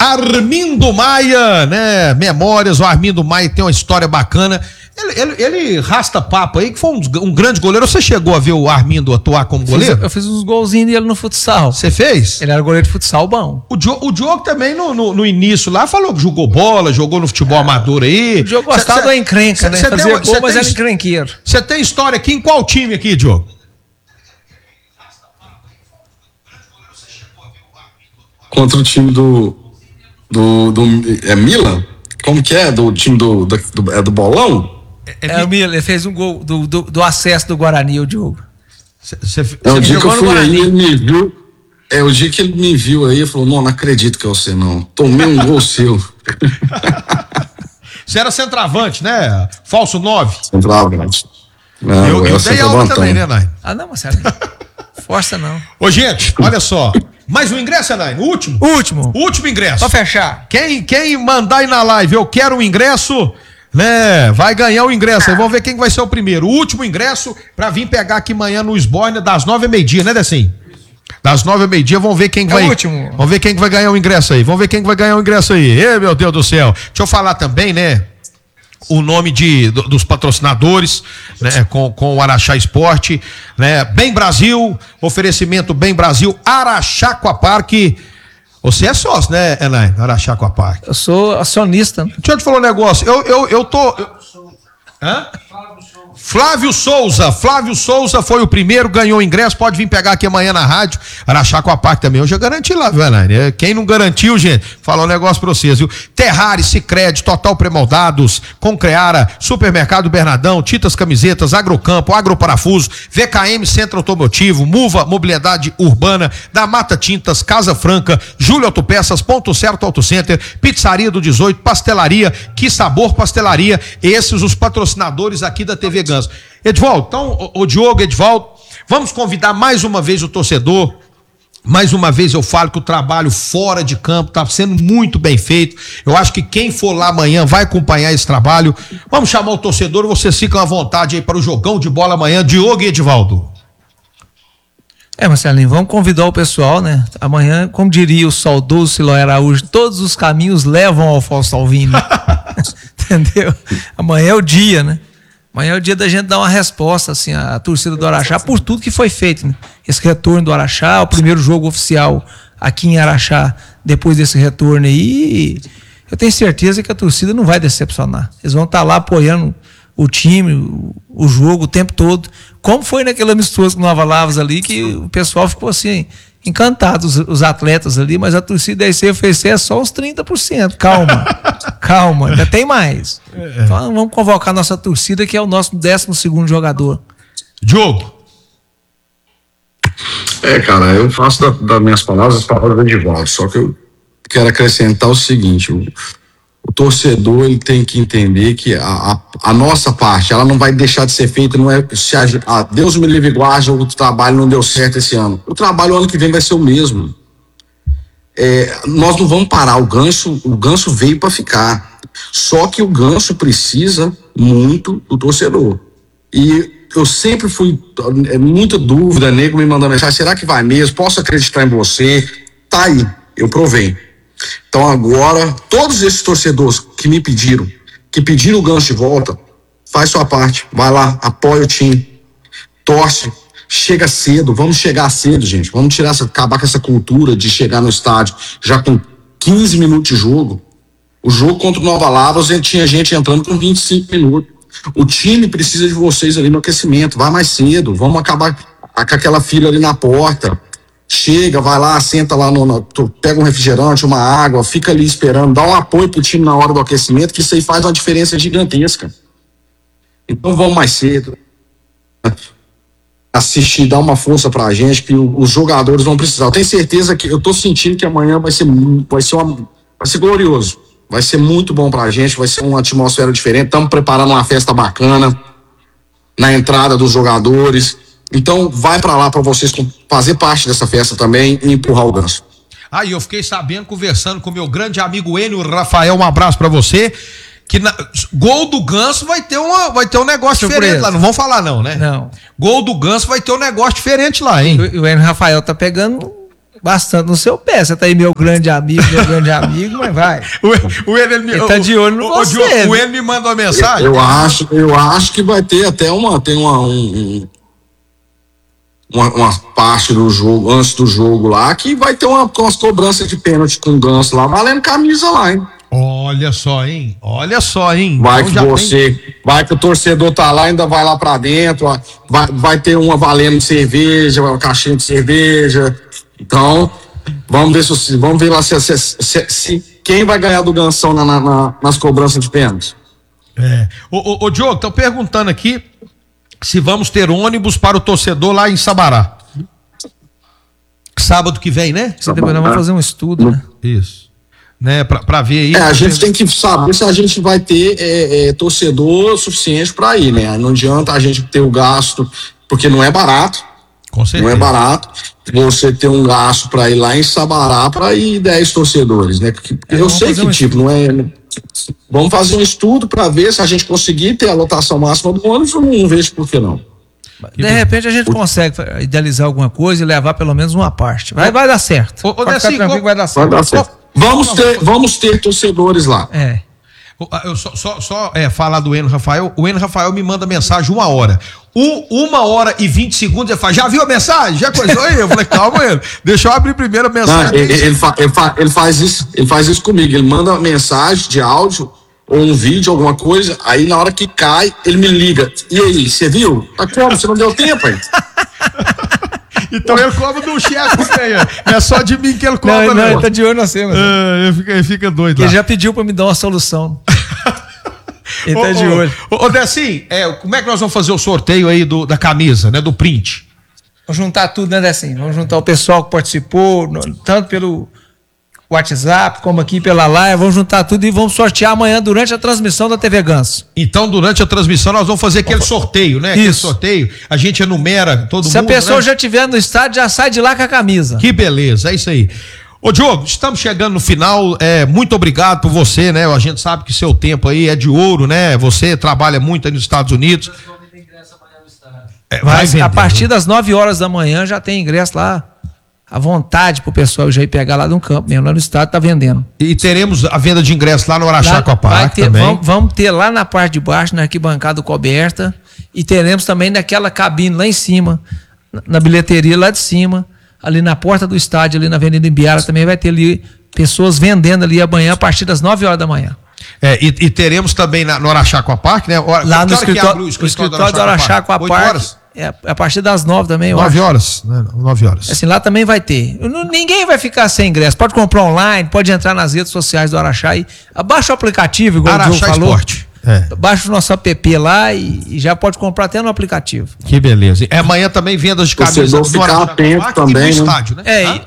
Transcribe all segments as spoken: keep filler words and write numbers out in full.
Armindo Maia, né? Memórias, o Armindo Maia tem uma história bacana. Ele, ele, ele rasta papo aí, que foi um, um grande goleiro. Você chegou a ver o Armindo atuar como goleiro? Fiz, eu fiz uns golzinhos dele no futsal. Você fez? Ele era goleiro de futsal bom. O Diogo, o Diogo também, no, no, no início lá, falou que jogou bola, jogou no futebol é. amador aí. O Diogo gostava da encrenca, né? Fazia tem, gol, mas tem, era encrenqueiro. Você tem história aqui em qual time aqui, Diogo? Contra o time do... do, do é Milan? Como que é? Do time do, do, do, é do bolão? É, é o Milan, ele fez um gol do, do, do acesso do Guarani, o Diogo. Cê, cê, é o dia que eu fui aí, ele me viu. É o dia que ele me viu aí, ele falou: não, não acredito que é você não. Tomei um gol seu. Você era centroavante, né? Falso nove. Centroavante. Não, eu eu dei aula também, né, Nai? Ah, não, Marcelo. Força não. Ô, gente, olha só. Mais um ingresso, Nai? O último? O último. O último ingresso. Pra fechar. Quem, quem mandar aí na live, eu quero um ingresso, né? Vai ganhar o ingresso. Aí vamos ver quem vai ser o primeiro. O último ingresso pra vir pegar aqui amanhã no Esborne das nove ao meio-dia, né, Decim? Das nove ao meio-dia, vamos ver quem é vai. O último. Vamos ver quem vai ganhar o ingresso aí. Vamos ver quem vai ganhar o ingresso aí. Ê, meu Deus do céu. Deixa eu falar também, né? O nome de, do, dos patrocinadores, né, com, com o Araxá Esporte, né, Bem Brasil, oferecimento Bem Brasil, Araxá Aquapark. Você é sócio, né, Enai? Araxá Aquapark. Eu sou acionista. Deixa eu te falar um negócio, eu, eu, eu tô... Eu... Hã? Flávio Souza, Flávio Souza foi o primeiro, ganhou o ingresso, pode vir pegar aqui amanhã na rádio, Araxá Aquapark também, eu já garanti lá, viu, Enai? Quem não garantiu, gente, falar um negócio pra vocês, viu? Terrari, Sicredi, Total Premoldados, Concreara, Supermercado Bernardão, Titas Camisetas, Agrocampo, Agroparafuso, V K M Centro Automotivo, Muva Mobilidade Urbana, da Mata Tintas, Casa Franca, Júlio Autopeças, Ponto Certo Auto Center, Pizzaria do dezoito, Pastelaria, Que Sabor Pastelaria, esses os patrocinadores aqui da T V Ganso. Edvaldo, então, o, o Diogo, Edvaldo, vamos convidar mais uma vez o torcedor. Mais uma vez eu falo que o trabalho fora de campo está sendo muito bem feito. Eu acho que quem for lá amanhã vai acompanhar esse trabalho. Vamos chamar o torcedor, vocês ficam à vontade aí para o jogão de bola amanhã. Diogo e Edvaldo. É, Marcelinho, vamos convidar o pessoal, né? Amanhã, como diria o saudoso Siloé Araújo, todos os caminhos levam ao Fausto Alvim. Entendeu? Amanhã é o dia, né? Amanhã é o dia da gente dar uma resposta, assim, à torcida do Araxá por tudo que foi feito, né? Esse retorno do Araxá, o primeiro jogo oficial aqui em Araxá, depois desse retorno aí, eu tenho certeza que a torcida não vai decepcionar. Eles vão estar lá apoiando o time, o, o jogo, o tempo todo. Como foi naquele amistoso com Nova Lavras ali, que o pessoal ficou assim, encantado, os, os atletas ali, mas a torcida da I C F C é só uns trinta por cento. Calma, calma, ainda tem mais. Então vamos convocar a nossa torcida, que é o nosso décimo segundo jogador. Diogo. É, cara, eu faço das da minhas palavras as palavras do Edvaldo, só que eu quero acrescentar o seguinte: o, o torcedor, ele tem que entender que a, a, a nossa parte, ela não vai deixar de ser feita. Não é se a, a Deus me livre e guarde, o trabalho não deu certo esse ano, o trabalho ano que vem vai ser o mesmo. É, nós não vamos parar. O Ganso, o Ganso veio para ficar, só que o Ganso precisa muito do torcedor. E eu sempre fui, é, muita dúvida, nego me mandando mensagem: será que vai mesmo? Posso acreditar em você? Tá aí, eu provei. Então agora, todos esses torcedores que me pediram, que pediram o Ganso de volta, faz sua parte, vai lá, apoia o time, torce, chega cedo, vamos chegar cedo, gente, vamos tirar essa, acabar com essa cultura de chegar no estádio já com quinze minutos de jogo. O jogo contra o Nova Lavras, tinha gente entrando com vinte e cinco minutos. O time precisa de vocês ali no aquecimento, vai mais cedo, vamos acabar com aquela fila ali na porta. Chega, vai lá, senta lá, no, no, pega um refrigerante, uma água, fica ali esperando, dá um apoio pro time na hora do aquecimento, que isso aí faz uma diferença gigantesca. Então vamos mais cedo, assistir, dar uma força pra gente, que o, os jogadores vão precisar. Eu tenho certeza que, eu tô sentindo que amanhã vai ser, vai ser, uma, vai ser glorioso, vai ser muito bom pra gente, vai ser uma atmosfera diferente. Estamos preparando uma festa bacana na entrada dos jogadores. Então vai pra lá pra vocês fazer parte dessa festa também e empurrar o Ganso. Aí eu fiquei sabendo, conversando com meu grande amigo Enio Rafael, um abraço pra você, que na, gol do Ganso vai ter, uma, vai ter um negócio Surpresa. diferente lá, não vão falar não, né? Não. Gol do Ganso vai ter um negócio diferente lá, hein? O, o Enio Rafael tá pegando bastante no seu pé. Você tá aí, meu grande amigo, meu grande amigo, mas vai. O, o ele, Ele tá de olho no o, você. O, né? o ele me mandou uma mensagem. Eu, eu acho, eu acho que vai ter até uma, tem uma, um, uma, uma parte do jogo, antes do jogo lá, que vai ter uma, umas cobranças de pênalti com o Ganso lá, valendo camisa lá, hein? Olha só, hein? Olha só, hein? Vai Então que já você, tem... vai que o torcedor tá lá, ainda vai lá pra dentro, ó, vai, vai ter uma valendo cerveja, uma caixinha de cerveja. Então, vamos ver se, vamos ver lá se, se, se, se quem vai ganhar do Gansão na, na, nas cobranças de pênalti. É. Ô, ô, ô Diogo, estão perguntando aqui se vamos ter ônibus para o torcedor lá em Sabará. Sábado que vem, né? Depois nós vamos fazer um estudo, né? Isso. Né, pra, pra ver aí. É, a gente tem que saber se a gente vai ter é, é, torcedor suficiente para ir, né? Não adianta a gente ter o gasto, porque não é barato. Com certeza. Não é barato você ter um gasto para ir lá em Sabará para ir dez torcedores, né? Porque É, eu sei que um tipo, não é. Vamos fazer um estudo para ver se a gente conseguir ter a lotação máxima do ônibus, eu não vejo por que não. De repente a gente consegue idealizar alguma coisa e levar pelo menos uma parte. Vai, vai dar certo. Ô, ô, Pode ficar Decinho, tranquilo que vai dar Vai certo. dar certo. Vamos ter, vamos ter torcedores lá. É. Eu só, só, só é, falar do Eno Rafael. O Eno Rafael me manda mensagem uma hora. Um, uma hora e vinte segundos. Ele fala: já viu a mensagem? Já coisou aí? Eu falei: calma, Eno. Deixa eu abrir primeiro a mensagem. Não, ele, ele, fa, ele, fa, ele faz isso, ele faz isso comigo. Ele manda mensagem de áudio ou um vídeo, alguma coisa. Aí na hora que cai, ele me liga. E aí, você viu? Tá como? Você não deu tempo aí? Então ele cobra do chefe, não é só de mim que ele cobra, Não, não. não, ele tá de olho na cena. É, ele, fica, ele fica doido lá. Ele já pediu pra me dar uma solução. Ele ô, tá de ô, olho. Ô, ô Decinho, é, como é que nós vamos fazer o sorteio aí do, da camisa, né? Do print? Vamos juntar tudo, né, Decinho? Vamos juntar o pessoal que participou, no, tanto pelo WhatsApp como aqui pela live. Vamos juntar tudo e vamos sortear amanhã durante a transmissão da T V Ganso. Então, durante a transmissão, nós vamos fazer aquele sorteio, né? Aquele Isso. sorteio. A gente enumera todo Se mundo. a pessoa né? já estiver no estádio, já sai de lá com a camisa. Que beleza, é isso aí. Ô Diogo, estamos chegando no final, é, muito obrigado por você, né? A gente sabe que seu tempo aí é de ouro, né? Você trabalha muito aí nos Estados Unidos. É, vai Vai, vender, a partir né? das nove horas da manhã já tem ingresso lá à vontade pro pessoal já ir pegar lá no campo mesmo, lá no estádio tá vendendo. E teremos a venda de ingresso lá no Araxá com a vai Parque ter, também. vamos, vamos ter lá na parte de baixo, na arquibancada coberta, e teremos também naquela cabine lá em cima, na, na bilheteria lá de cima, ali na porta do estádio, ali na Avenida Imbiara, também vai ter ali pessoas vendendo ali amanhã a partir das nove horas da manhã. É, e, e teremos também na, no Araxá com a Parque, né? Hora, Lá que no hora que escritório, abre o o escritório do Araxá Araxá com a Oito Parque. horas? É a partir das nove também, eu Nove acho. horas, né? Nove horas. Assim, lá também vai ter. Não- Ninguém vai ficar sem ingresso. Pode comprar online, pode entrar nas redes sociais do Araxá e abaixa o aplicativo, igual o Diogo Araxá falou. Esporte. É. Baixa o nosso app lá e, e já pode comprar até no aplicativo. Que beleza. É, amanhã também vendas de camisa Torcedor no ficar Araxá com a atento Parque também, e né? no estádio, né? É, Tá? e-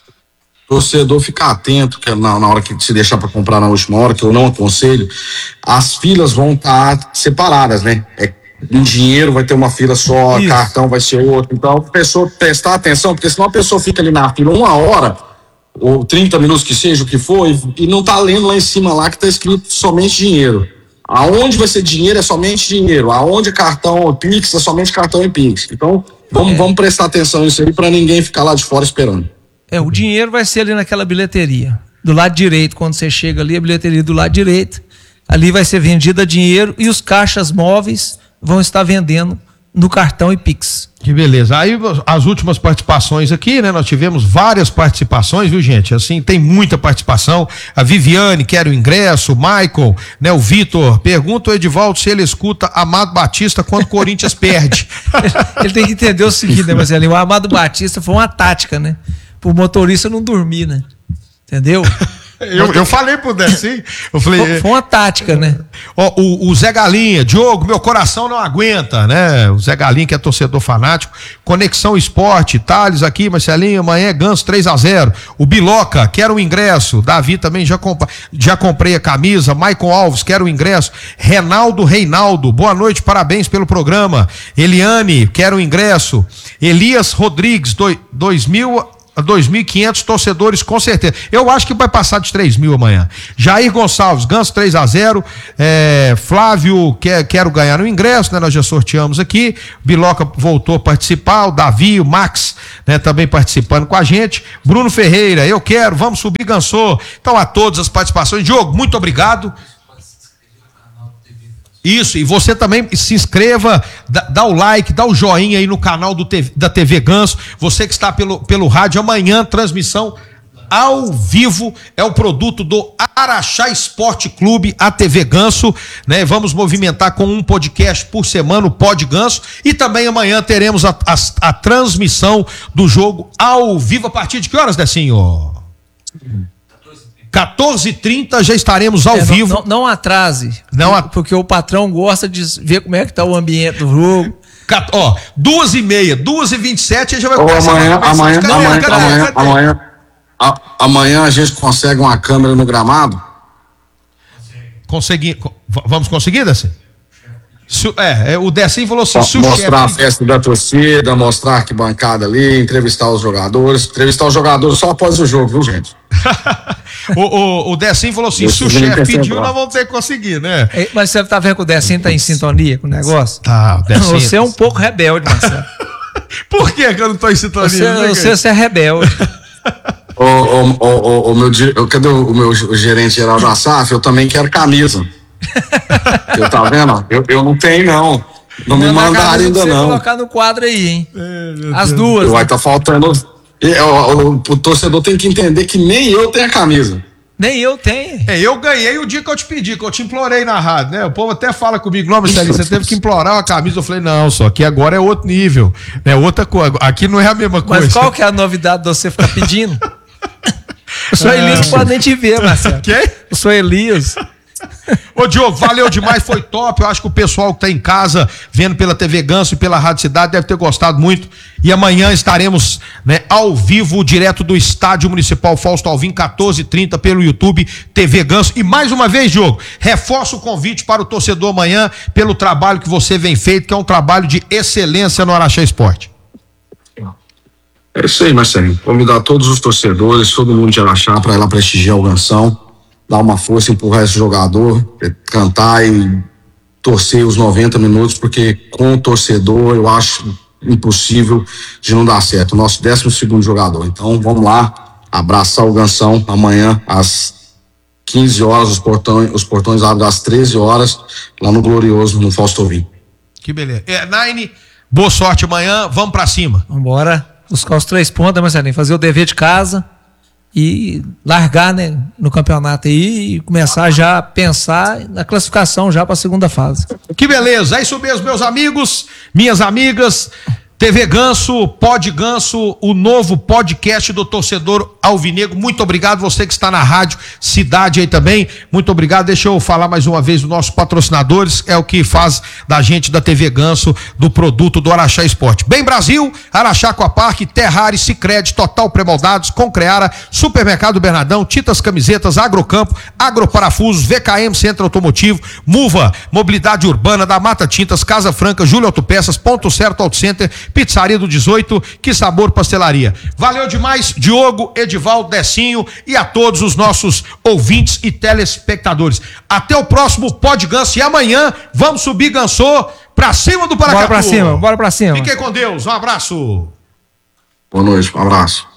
Torcedor ficar atento que na, na hora que se deixar para comprar na última hora, que eu não aconselho, as filas vão estar separadas, né? É, em dinheiro vai ter uma fila só, Isso. cartão vai ser outro. Então, a pessoa prestar atenção, porque senão a pessoa fica ali na fila uma hora, ou trinta minutos que seja o que for, e, e não tá lendo lá em cima lá que tá escrito somente dinheiro. Aonde vai ser dinheiro é somente dinheiro. Aonde é cartão Pix é somente cartão e Pix. Então, vamos, É. vamos prestar atenção nisso aí para ninguém ficar lá de fora esperando. é, o dinheiro vai ser ali naquela bilheteria. Do lado direito, quando você chega ali, a bilheteria do lado direito. Ali vai ser vendida dinheiro e os caixas móveis vão estar vendendo no cartão e Pix. Que beleza. Aí as últimas participações aqui, né? Nós tivemos várias participações, viu, gente? Assim, tem muita participação. A Viviane quer o ingresso, o Michael, né? O Vitor. Pergunta o Edivaldo se ele escuta Amado Batista quando o Corinthians perde. Ele tem que entender o seguinte, né, Marcelinho? O Amado Batista foi uma tática, né? Pro motorista não dormir, né? Entendeu? Eu, eu falei pro Decinho, eu falei... Foi, foi uma tática, né? Ó, o, o Zé Galinha, Diogo, meu coração não aguenta, né? O Zé Galinha, que é torcedor fanático. Conexão Esporte, Thales aqui, Marcelinho, amanhã é Ganso três a zero. O Biloca, quero o ingresso. Davi também, já, comp já comprei a camisa. Maicon Alves, quero o ingresso. Renaldo Reinaldo, boa noite, parabéns pelo programa. Eliane, quero o ingresso. Elias Rodrigues, do, dois mil... dois mil e quinhentos torcedores, com certeza. Eu acho que vai passar de três mil amanhã. Jair Gonçalves, Ganso três a zero. É, Flávio, quer, quero ganhar no ingresso, né? Nós já sorteamos aqui. Biloca voltou a participar. O Davi, o Max, né? Também participando com a gente. Bruno Ferreira, eu quero, vamos subir, Ganso. Então, a todas as participações. Diogo, muito obrigado. Isso, e você também se inscreva, dá, dá o like, dá o joinha aí no canal do T V, da T V Ganso. Você que está pelo, pelo rádio, amanhã, transmissão ao vivo, é o produto do Araxá Esporte Clube, a T V Ganso, né? Vamos movimentar com um podcast por semana, o Pod Ganso, e também amanhã teremos a, a, a transmissão do jogo ao vivo. A partir de que horas, Decinho? quatorze e trinta já estaremos ao é, vivo. Não, não, não atrase. Não a... Porque o patrão gosta de ver como é que tá o ambiente do jogo. Cat... Ó, duas e meia, duas e vinte e sete, já vai começar. Amanhã, amanhã, amanhã, amanhã, amanhã, a, amanhã a gente consegue uma câmera no gramado? Consegui... Vamos conseguir, Decinho? É, é, o Decinho falou assim: mostrar a festa da torcida, mostrar a arquibancada ali, entrevistar os jogadores, entrevistar os jogadores só após o jogo, viu, gente? o, o, o Decinho falou assim: se o chefe pediu, nós vamos ter que conseguir, né? É, mas você tá vendo que o Decinho tá em sintonia com o negócio? Tá, o Decinho. Você é um pouco rebelde, Marcelo. Por que que eu não tô em sintonia? Você, você, você é rebelde. Ô, ô, ô, ô, ô, meu, cadê o meu gerente geral da S A F? Eu também quero camisa. Eu tá vendo? Eu, eu não tenho, não. Não me mandaram ainda, não. Vou colocar no quadro aí, hein? É, As duas. Vai tá faltando. E, o, o, o torcedor tem que entender que nem eu tenho a camisa. Nem eu tenho. É, eu ganhei o dia que eu te pedi, que eu te implorei na rádio, né? O povo até fala comigo: não, Marcelinho, você teve que implorar uma camisa. Eu falei: não, só que agora é outro nível, né? Outra coisa. Aqui não é a mesma coisa. Mas qual que é a novidade de você ficar pedindo? O senhor Elias não pode nem te ver, Marcelo. Quem? O senhor Elias. Ô Diogo, valeu demais, foi top. Eu acho que o pessoal que tá em casa vendo pela T V Ganso e pela Rádio Cidade deve ter gostado muito. E amanhã estaremos, né, ao vivo, direto do Estádio Municipal Fausto Alvim, quatorze e trinta, pelo YouTube T V Ganso. E mais uma vez, Diogo, reforço o convite para o torcedor amanhã pelo trabalho que você vem feito, que é um trabalho de excelência no Araxá Esporte. É isso aí, Marcelinho. Convidar todos os torcedores, todo mundo de Araxá para ir lá prestigiar o Gansão, dar uma força, empurrar esse jogador, cantar e torcer os noventa minutos, porque com o torcedor eu acho impossível de não dar certo. O nosso décimo segundo jogador. Então vamos lá, abraçar o Gansão amanhã às quinze horas, os portões, os portões abrem às treze horas, lá no Glorioso, no Fausto Alvim. Que beleza. É, Nine, boa sorte amanhã, vamos pra cima. Vambora, buscar os três pontos, né, Marcelinho? Fazer o dever de casa e largar, né, no campeonato aí e começar já a pensar na classificação já para a segunda fase. Que beleza, é isso mesmo, meus amigos, minhas amigas. T V Ganso, Pod Ganso, o novo podcast do torcedor alvinegro. Muito obrigado, você que está na rádio Cidade aí também, muito obrigado. Deixa eu falar mais uma vez dos nossos patrocinadores, é o que faz da gente da T V Ganso, do produto do Araxá Esporte. Bem Brasil, Araxá Aquapark, Terrari, Sicredi, Total Premoldados, Concreara, Supermercado Bernardão, Titas Camisetas, Agrocampo, Agroparafusos, V K M Centro Automotivo, Muva, Mobilidade Urbana, da Mata Tintas, Casa Franca, Júlio Autopeças, Ponto Certo Auto Center, Pizzaria do dezoito, Que Sabor Pastelaria. Valeu demais, Diogo, Edivaldo, Decinho e a todos os nossos ouvintes e telespectadores. Até o próximo Pod Ganso e amanhã vamos subir Ganso pra cima do Paracatu. Bora pra cima, bora pra cima. Fiquem com Deus, um abraço. Boa noite, um abraço.